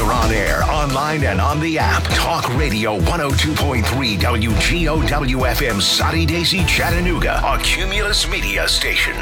We're on air, online, and on the app. Talk Radio 102.3 WGOW-FM, Soddy Daisy, Chattanooga, a Cumulus Media station.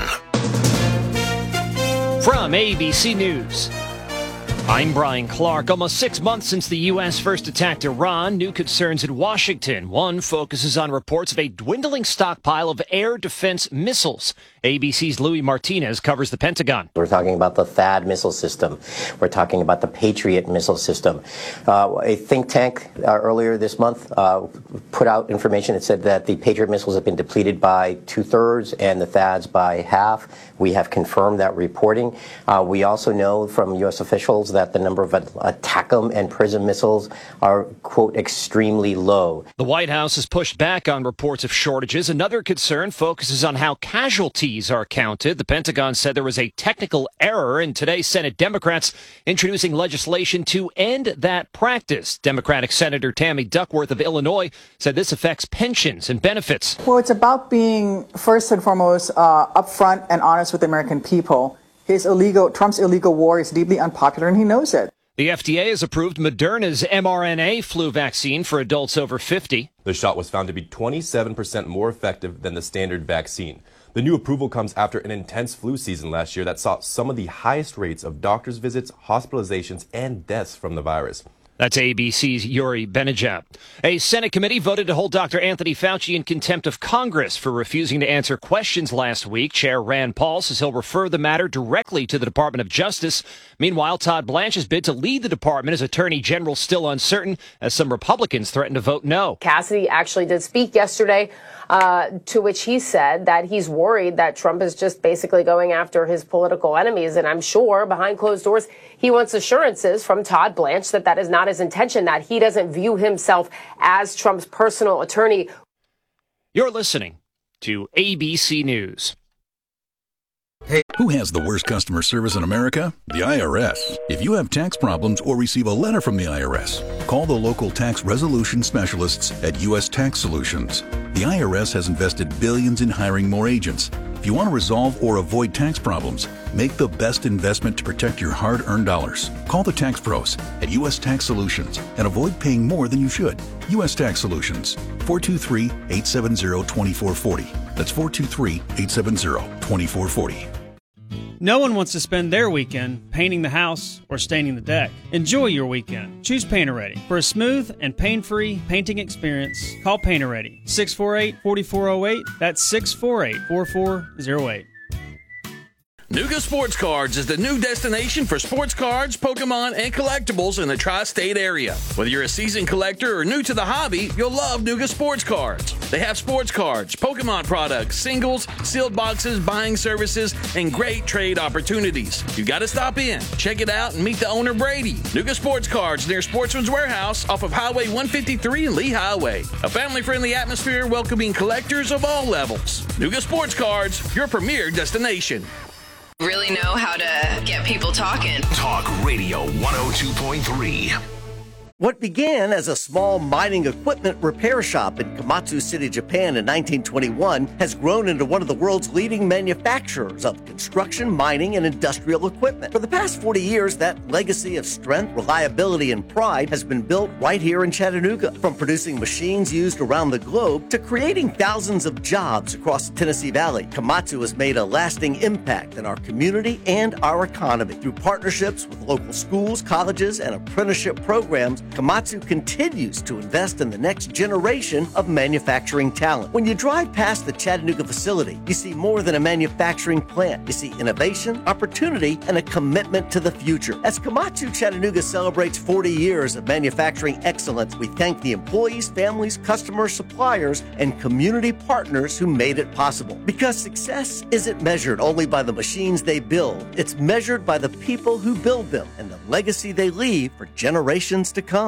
From ABC News, I'm Brian Clark. Almost 6 months since the U.S. first attacked Iran, new concerns in Washington. One focuses on reports of a dwindling stockpile of air defense missiles. ABC's Louis Martinez covers the Pentagon. We're talking about the THAAD missile system. We're talking about the Patriot missile system. A think tank earlier this month put out information that said that the Patriot missiles have been depleted by 2/3 and the THAADs by half. We have confirmed that reporting. We also know from U.S. officials that the number of ATACMS and PRISM missiles are, quote, extremely low. The White House has pushed back on reports of shortages. Another concern focuses on how casualties are counted. The Pentagon said there was a technical error, and today Senate Democrats introducing legislation to end that practice. Democratic Senator Tammy Duckworth of Illinois said this affects pensions and benefits. Well, it's about being, first and foremost, upfront and honest with the American people. Trump's illegal war is deeply unpopular, and he knows it. The FDA has approved Moderna's mRNA flu vaccine for adults over 50. The shot was found to be 27% more effective than the standard vaccine. The new approval comes after an intense flu season last year that saw some of the highest rates of doctor's visits, hospitalizations, and deaths from the virus. That's ABC's Yuri Benejap. A Senate committee voted to hold Dr. Anthony Fauci in contempt of Congress for refusing to answer questions last week. Chair Rand Paul says he'll refer the matter directly to the Department of Justice. Meanwhile, Todd Blanche's bid to lead the department as Attorney General still uncertain, as some Republicans threaten to vote no. Cassidy actually did speak yesterday, to which he said that he's worried that Trump is just basically going after his political enemies. And I'm sure behind closed doors, he wants assurances from Todd Blanche that that is not his intention, that he doesn't view himself as Trump's personal attorney. You're listening to ABC News. Hey, who has the worst customer service in America? The IRS. If you have tax problems or receive a letter from the IRS, call the local tax resolution specialists at U.S. Tax Solutions. The IRS has invested billions in hiring more agents. If you want to resolve or avoid tax problems, make the best investment to protect your hard-earned dollars. Call the tax pros at U.S. Tax Solutions and avoid paying more than you should. U.S. Tax Solutions, 423-870-2440. That's 423-870-2440. No one wants to spend their weekend painting the house or staining the deck. Enjoy your weekend. Choose Painter-Ready. For a smooth and pain-free painting experience, call Painter-Ready. 648-4408. That's 648-4408. Nuga Sports Cards is the new destination for sports cards, Pokemon, and collectibles in the tri-state area. Whether you're a seasoned collector or new to the hobby, you'll love Nuga Sports Cards. They have sports cards, Pokemon products, singles, sealed boxes, buying services, and great trade opportunities. You've got to stop in, check it out, and meet the owner, Brady. Nuga Sports Cards near Sportsman's Warehouse off of Highway 153 and Lee Highway. A family-friendly atmosphere welcoming collectors of all levels. Nuga Sports Cards, your premier destination. Really know how to get people talking. Talk Radio 102.3. What began as a small mining equipment repair shop in Komatsu City, Japan in 1921 has grown into one of the world's leading manufacturers of construction, mining, and industrial equipment. For the past 40 years, that legacy of strength, reliability, and pride has been built right here in Chattanooga. From producing machines used around the globe to creating thousands of jobs across the Tennessee Valley, Komatsu has made a lasting impact in our community and our economy. Through partnerships with local schools, colleges, and apprenticeship programs, Komatsu continues to invest in the next generation of manufacturing talent. When you drive past the Chattanooga facility, you see more than a manufacturing plant. You see innovation, opportunity, and a commitment to the future. As Komatsu Chattanooga celebrates 40 years of manufacturing excellence, we thank the employees, families, customers, suppliers, and community partners who made it possible. Because success isn't measured only by the machines they build, it's measured by the people who build them and the legacy they leave for generations to come.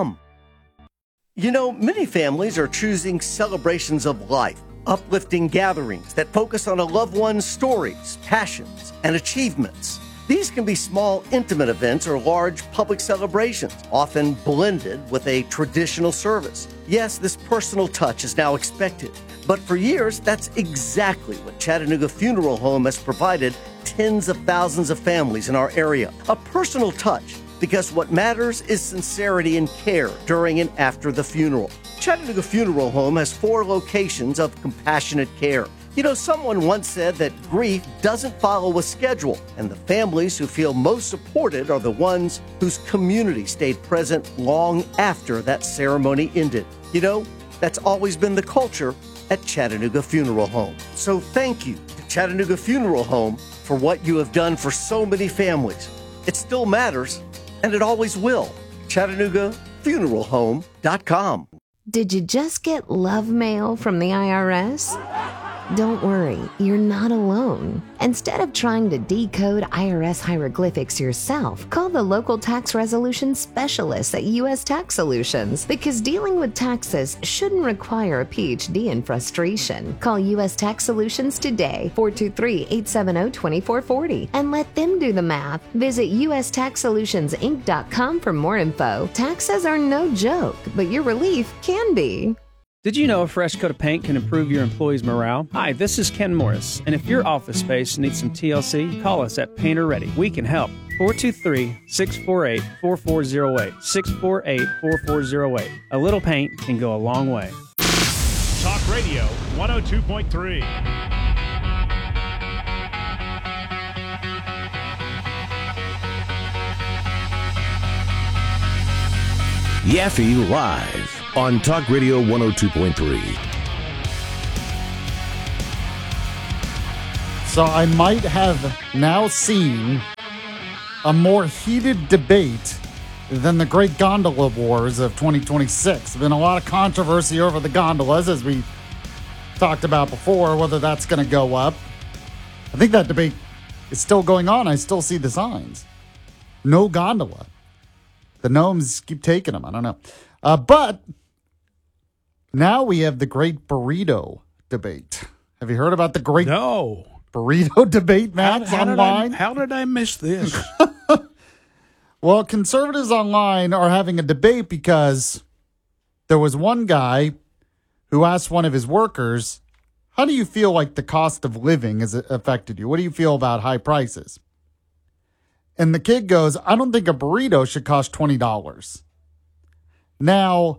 You know, many families are choosing celebrations of life, uplifting gatherings that focus on a loved one's stories, passions, and achievements. These can be small, intimate events or large public celebrations, often blended with a traditional service. Yes, this personal touch is now expected, but for years, that's exactly what Chattanooga Funeral Home has provided tens of thousands of families in our area. A personal touch because what matters is sincerity and care during and after the funeral. Chattanooga Funeral Home has 4 locations of compassionate care. You know, someone once said that grief doesn't follow a schedule, and the families who feel most supported are the ones whose community stayed present long after that ceremony ended. You know, that's always been the culture at Chattanooga Funeral Home. So thank you to Chattanooga Funeral Home for what you have done for so many families. It still matters, and it always will. ChattanoogaFuneralHome.com. Did you just get love mail from the IRS? Don't worry, you're not alone. Instead of trying to decode IRS hieroglyphics yourself, call the local tax resolution specialists at U.S. Tax Solutions, because dealing with taxes shouldn't require a PhD in frustration. Call U.S. Tax Solutions today, 423-870-2440, and let them do the math. Visit USTaxSolutionsInc.com for more info. Taxes are no joke, but your relief can be. Did you know a fresh coat of paint can improve your employees' morale? Hi, this is Ken Morris, and if your office space needs some TLC, call us at Painter Ready. We can help. 423-648-4408. 648-4408. A little paint can go a long way. Talk Radio 102.3. Yaffe Live on Talk Radio 102.3. So I might have now seen a more heated debate than the Great Gondola Wars of 2026. There's been a lot of controversy over the gondolas, as we talked about before, whether that's going to go up. I think that debate is still going on. I still see the signs. No gondola. The gnomes keep taking them. I don't know. But now we have the Great Burrito Debate. Have you heard about the Great Burrito Debate, Max, online? How did I miss this? Well, conservatives online are having a debate because there was one guy who asked one of his workers, how do you feel like the cost of living has affected you? What do you feel about high prices? And the kid goes, I don't think a burrito should cost $20. Now,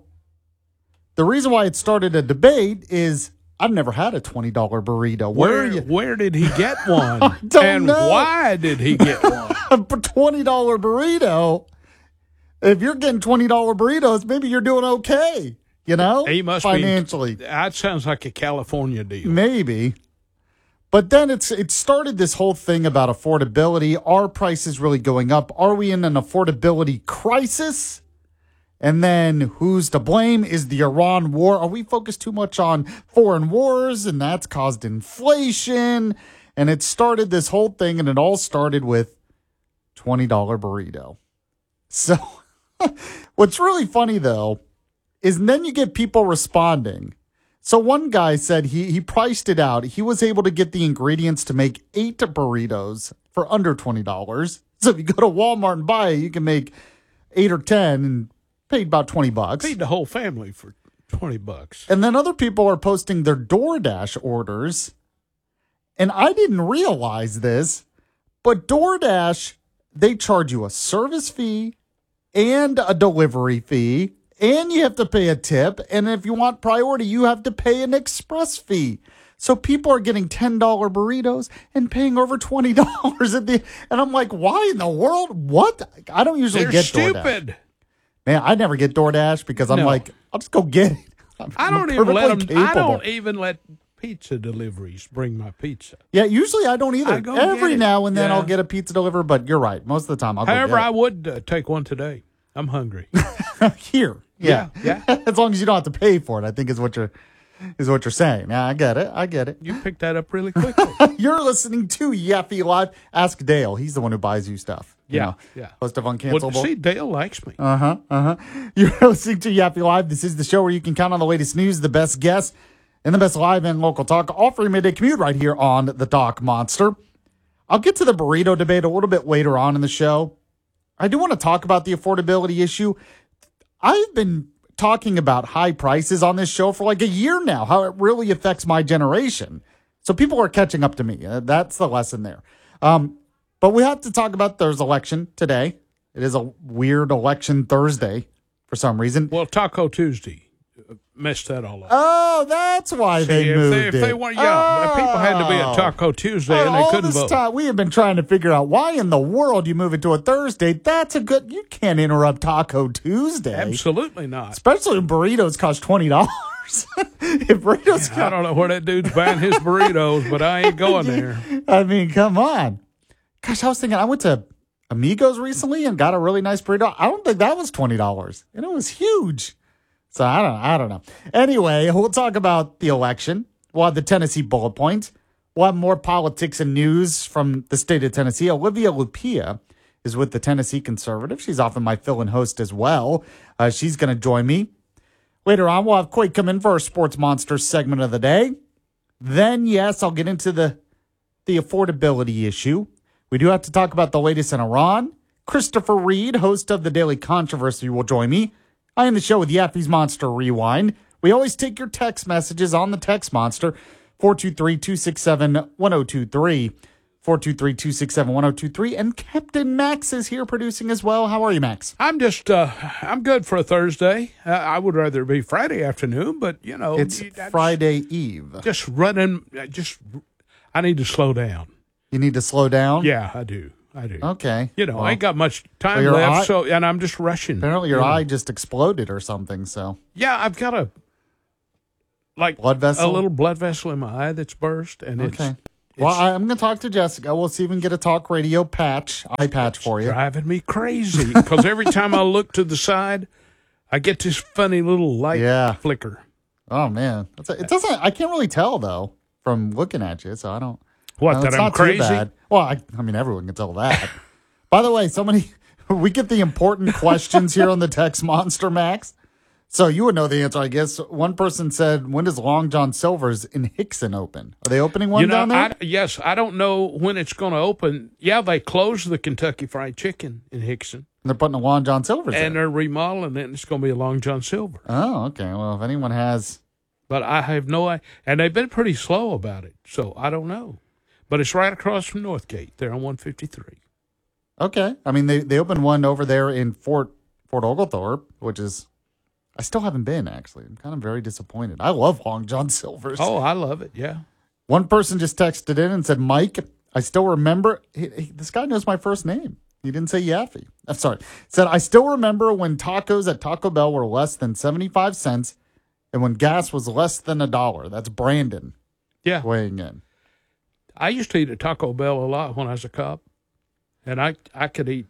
the reason why it started a debate is I've never had a $20 burrito. Where did he get one? I don't know. Why did he get one? A $20 burrito. If you're getting $20 burritos, maybe you're doing okay. You know, he must financially. That sounds like a California deal. Maybe. But then it started this whole thing about affordability. Are prices really going up? Are we in an affordability crisis? And then who's to blame? Is the Iran war? Are we focused too much on foreign wars and that's caused inflation? And it started this whole thing, and it all started with $20 burrito. So what's really funny, though, is then you get people responding. So one guy said he priced it out. He was able to get the ingredients to make 8 burritos for under $20. So if you go to Walmart and buy it, you can make 8 or 10 and pay about $20. Feed the whole family for $20. And then other people are posting their DoorDash orders. And I didn't realize this, but DoorDash, they charge you a service fee and a delivery fee. And you have to pay a tip. And if you want priority, you have to pay an express fee. So people are getting $10 burritos and paying over $20 at the. And I'm like, why in the world? What? I don't usually get DoorDash. They're stupid. Man, I never get DoorDash because I'm like, I'll just go get it. I don't even let pizza deliveries bring my pizza. Yeah, usually I don't either. Every now and then I'll get a pizza delivered, but you're right. Most of the time I'll go get it. However, I would take one today. I'm hungry. Here. Yeah. As long as you don't have to pay for it, I think is what you're saying. Yeah, I get it. You picked that up really quickly. You're listening to Yaffe Live. Ask Dale. He's the one who buys you stuff. Yeah. Host of Uncancelable. Well, see, Dale likes me. You're listening to Yaffe Live. This is the show where you can count on the latest news, the best guests, and the best live and local talk, all for your midday commute right here on the Talk Monster. I'll get to the burrito debate a little bit later on in the show. I do want to talk about the affordability issue. I've been talking about high prices on this show for like a year now, how it really affects my generation. So people are catching up to me. That's the lesson there. But we have to talk about there's election today. It is a weird election Thursday for some reason. Well, Taco Tuesday messed that all up. Oh, that's why they moved it. If they weren't, people had to be at Taco Tuesday and they couldn't vote. Time, we have been trying to figure out why in the world you move it to a Thursday. You can't interrupt Taco Tuesday. Absolutely not. Especially when burritos cost $20. If burritos I don't know where that dude's buying his burritos, but I ain't going there. I mean, come on. Gosh, I was thinking, I went to Amigos recently and got a really nice burrito. I don't think that was $20. And it was huge. So I don't know. Anyway, we'll talk about the election. We'll have the Tennessee bullet point. We'll have more politics and news from the state of Tennessee. Olivia Lupia is with the Tennessee Conservative. She's often my fill-in host as well. She's going to join me. Later on, we'll have Quake come in for our Sports Monsters segment of the day. Then, yes, I'll get into the affordability issue. We do have to talk about the latest in Iran. Christopher Reed, host of the Daily Controversy, will join me. I end the show with Yaffe's Monster Rewind. We always take your text messages on the Text Monster, 423-267-1023, 423-267-1023. And Captain Max is here producing as well. How are you, Max? I'm good for a Thursday. I would rather be Friday afternoon, but, It's Friday Eve. I need to slow down. You need to slow down? Yeah, I do. Okay. I ain't got much time left, and I'm just rushing. Apparently your eye just exploded or something, so. Yeah, I've got a blood vessel? A little blood vessel in my eye that's burst, and okay. Well, I'm going to talk to Jessica. We'll see if we can get a talk radio eye patch for you. Driving me crazy, because every time I look to the side, I get this funny little light flicker. Oh, man. I can't really tell, though, from looking at you, so I don't. What, that I'm crazy? Bad. Well, I mean, everyone can tell that. By the way, we get the important questions here on the Text Monster, Max. So you would know the answer, I guess. One person said, when does Long John Silver's in Hickson open? Are they opening one down there? Yes, I don't know when it's going to open. Yeah, they closed the Kentucky Fried Chicken in Hickson. And they're putting a Long John Silver's in. And they're remodeling it, and it's going to be a Long John Silver. Oh, okay. Well, if anyone has. But I have no idea. And they've been pretty slow about it, so I don't know. But it's right across from Northgate. They're on 153. Okay. I mean, they opened one over there in Fort Oglethorpe, which is, I still haven't been, actually. I'm kind of very disappointed. I love Long John Silver's. Oh, I love it, yeah. One person just texted in and said, Mike, I still remember, this guy knows my first name. He didn't say Yaffe. I'm sorry. Said, I still remember when tacos at Taco Bell were less than 75 cents and when gas was less than $1. That's Brandon weighing in. I used to eat at Taco Bell a lot when I was a cop, and I could eat,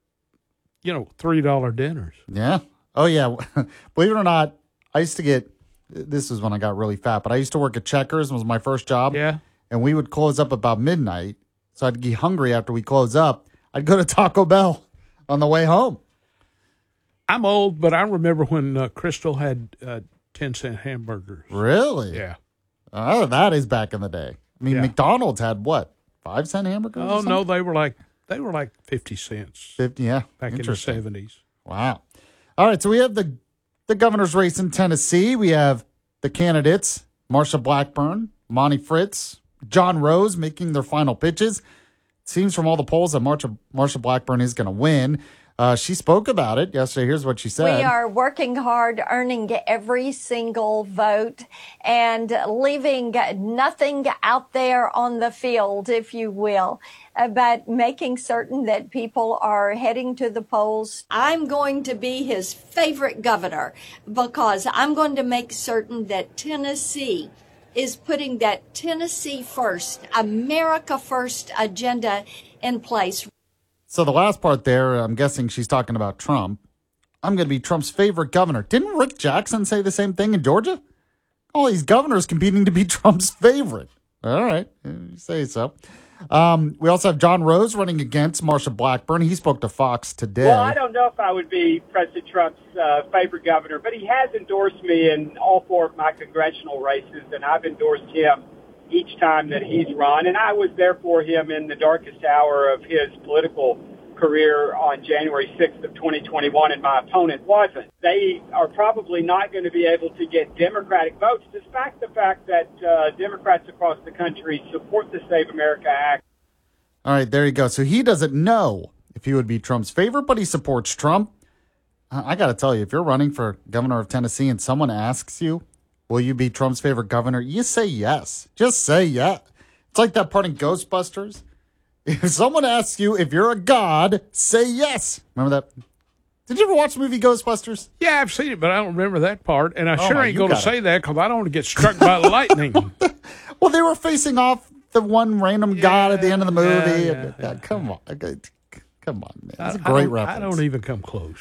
$3 dinners. Yeah. Oh, yeah. Believe it or not, I used to get, this was when I got really fat, but I used to work at Checkers. It was my first job. Yeah. And we would close up about midnight, so I'd get hungry after we close up. I'd go to Taco Bell on the way home. I'm old, but I remember when Crystal had 10-cent hamburgers. Really? Yeah. Oh, that is back in the day. I mean, McDonald's had what, 5-cent hamburgers? Oh no, they were like 50 cents. 50, yeah. Back in the 70s. Wow. All right, so we have the governor's race in Tennessee. We have the candidates: Marsha Blackburn, Monty Fritz, John Rose making their final pitches. It seems from all the polls that Marsha Blackburn is going to win. She spoke about it yesterday. Here's what she said. We are working hard, earning every single vote, and leaving nothing out there on the field, if you will, but making certain that people are heading to the polls. I'm going to be his favorite governor because I'm going to make certain that Tennessee is putting that Tennessee first, America first agenda in place. So the last part there, I'm guessing she's talking about Trump. I'm going to be Trump's favorite governor. Didn't Rick Jackson say the same thing in Georgia? All these governors competing to be Trump's favorite. All right, you say so. We also have John Rose running against Marsha Blackburn. He spoke to Fox today. Well, I don't know if I would be President Trump's favorite governor, but he has endorsed me in all 4 of my congressional races, and I've endorsed him each time that he's run, and I was there for him in the darkest hour of his political career on January 6th of 2021, and my opponent wasn't. They are probably not going to be able to get Democratic votes, despite the fact that Democrats across the country support the Save America Act. All right, there you go. So he doesn't know if he would be Trump's favorite, but he supports Trump. I got to tell you, if you're running for governor of Tennessee and someone asks you, will you be Trump's favorite governor? You say yes. Just say yes. It's like that part in Ghostbusters. If someone asks you if you're a god, say yes. Remember that? Did you ever watch the movie Ghostbusters? Yeah, I've seen it, but I don't remember that part. And I sure ain't going to say that because I don't want to get struck by lightning. Well, they were facing off the one random god at the end of the movie. Come on. Come on, man. It's a great reference. I don't even come close.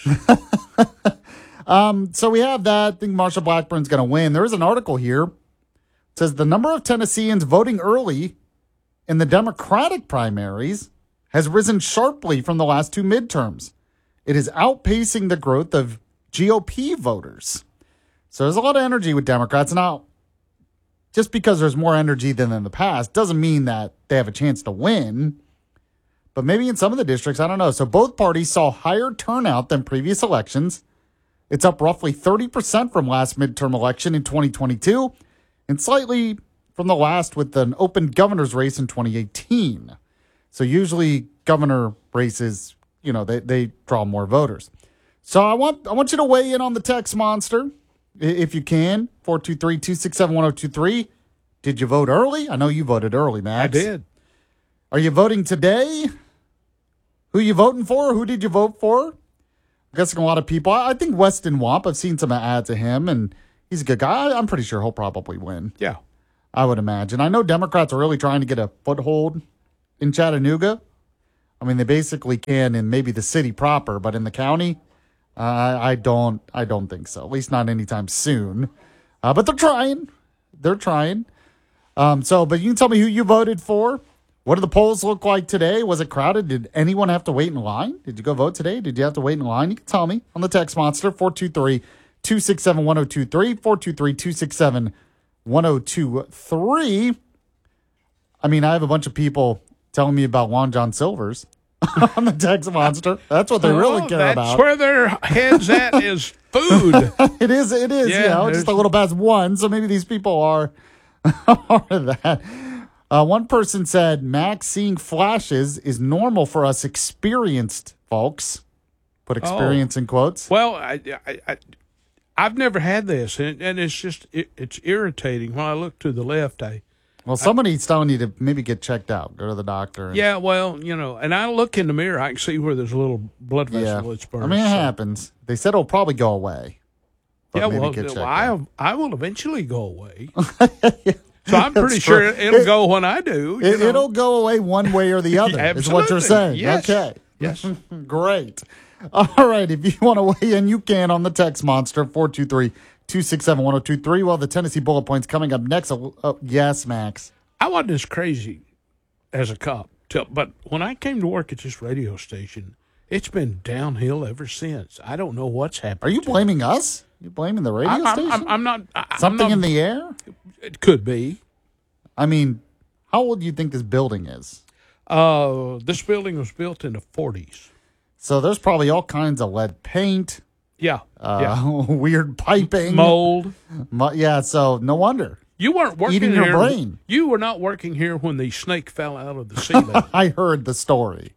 So we have that. I think Marsha Blackburn's going to win. There is an article here. It says the number of Tennesseans voting early in the Democratic primaries has risen sharply from the last two midterms. It is outpacing the growth of GOP voters. So there's a lot of energy with Democrats. Now, just because there's more energy than in the past doesn't mean that they have a chance to win. But maybe in some of the districts, I don't know. So both parties saw higher turnout than previous elections. It's up roughly 30% from last midterm election in 2022 and slightly from the last with an open governor's race in 2018. So usually governor races, you know, they draw more voters. So I want you to weigh in on the text monster if you can. 423-267-1023. Did you vote early? I know you voted early, Max. I did. Are you voting today? Who you voting for? Who did you vote for? I'm guessing a lot of people. I think Weston Wamp, I've seen some ads of him, and he's a good guy. I'm pretty sure he'll probably win. Yeah. I would imagine. I know Democrats are really trying to get a foothold in Chattanooga. I mean, they basically can in maybe the city proper, but in the county, I don't think so. At least not anytime soon. But they're trying. They're trying. But you can tell me who you voted for. What do the polls look like today? Was it crowded? Did anyone have to wait in line? Did you go vote today? Did you have to wait in line? You can tell me on the text monster, 423-267-1023, 423-267-1023. I mean, I have a bunch of people telling me about Long John Silver's on the text monster. That's what they really care about. That's where their head's at is food. It is. Yeah, just a little past one. So maybe these people are that. One person said, Max, seeing flashes is normal for us experienced folks. Put experience in quotes. Well, I've never had this, and it's just it's irritating. When I look to the left, somebody's telling you to maybe get checked out. Go to the doctor. Yeah, well, you know, and I look in the mirror, I can see where there's a little blood vessel that's burst. I mean, it happens. They said it'll probably go away. Yeah, well, I will eventually go away. So I'm pretty sure it'll go when I do. It'll go away one way or the other, is what you're saying. Yes. Okay. Yes. Great. All right. If you want to weigh in, you can on the text monster, 423-267-1023. Well, the Tennessee bullet points coming up next. Yes, Max. I wasn't as crazy as a cop, but when I came to work at this radio station, it's been downhill ever since. I don't know what's happened. Are you blaming us? You blaming the radio station? I'm not. Something in the air? It could be. I mean, how old do you think this building is? This building was built in the 40s. So there's probably all kinds of lead paint. Yeah. Weird piping. Mold. Yeah, so no wonder. You weren't working eating here. Your brain. You were not working here when the snake fell out of the ceiling. I heard the story.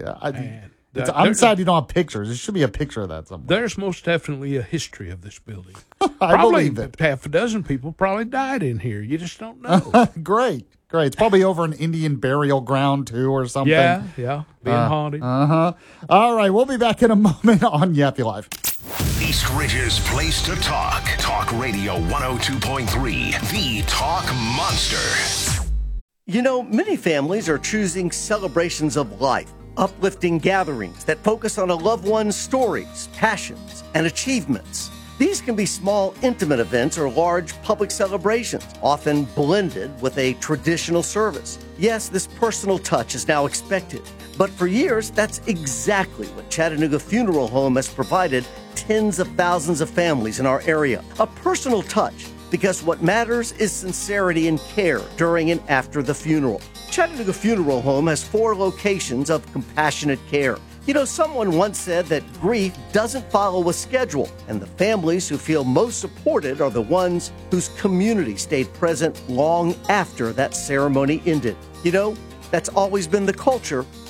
I'm sad you don't have pictures. There should be a picture of that somewhere. There's most definitely a history of this building. I believe it. Half a dozen people probably died in here. You just don't know. Great. It's probably over an Indian burial ground, too, or something. Yeah. Being haunted. All right, we'll be back in a moment on Yappy Live. East Ridge's place to talk. Talk Radio 102.3, the Talk Monster. You know, many families are choosing celebrations of life, uplifting gatherings that focus on a loved one's stories, passions, and achievements. These can be small, intimate events or large public celebrations, often blended with a traditional service. Yes, this personal touch is now expected, but for years, that's exactly what Chattanooga Funeral Home has provided tens of thousands of families in our area. A personal touch, because what matters is sincerity and care during and after the funeral. Chattanooga Funeral Home has 4 locations of compassionate care. You know, someone once said that grief doesn't follow a schedule, and the families who feel most supported are the ones whose community stayed present long after that ceremony ended. You know, that's always been the culture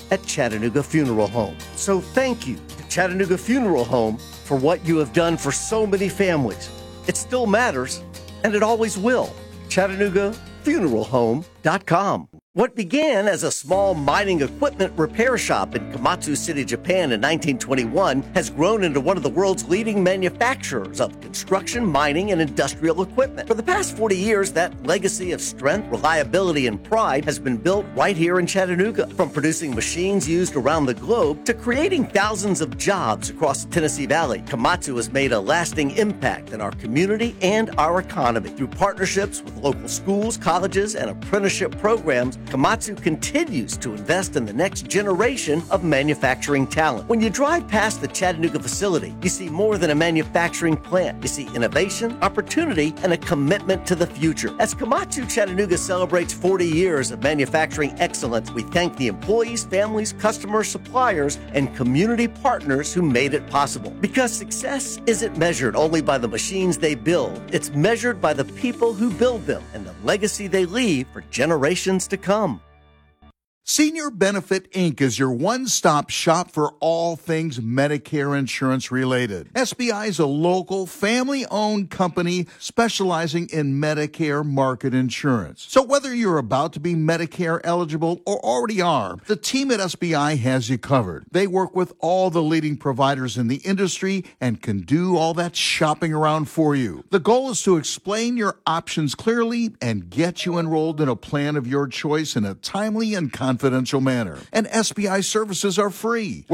at Chattanooga Funeral Home. So thank you to Chattanooga Funeral Home for what you have done for so many families. It still matters, and it always will. ChattanoogaFuneralHome.com. What began as a small mining equipment repair shop in Komatsu City, Japan in 1921 has grown into one of the world's leading manufacturers of construction, mining, and industrial equipment. For the past 40 years, that legacy of strength, reliability, and pride has been built right here in Chattanooga. From producing machines used around the globe to creating thousands of jobs across the Tennessee Valley, Komatsu has made a lasting impact in our community and our economy. Through partnerships with local schools, colleges, and apprenticeship programs, Komatsu continues to invest in the next generation of manufacturing talent. When you drive past the Chattanooga facility, you see more than a manufacturing plant. You see innovation, opportunity, and a commitment to the future. As Komatsu Chattanooga celebrates 40 years of manufacturing excellence, we thank the employees, families, customers, suppliers, and community partners who made it possible. Because success isn't measured only by the machines they build, it's measured by the people who build them and the legacy they leave for generations to come. Senior Benefit Inc. is your one-stop shop for all things Medicare insurance related. SBI is a local, family-owned company specializing in Medicare market insurance. So whether you're about to be Medicare eligible or already are, the team at SBI has you covered. They work with all the leading providers in the industry and can do all that shopping around for you. The goal is to explain your options clearly and get you enrolled in a plan of your choice in a timely and confidential manner. And SBI services are free.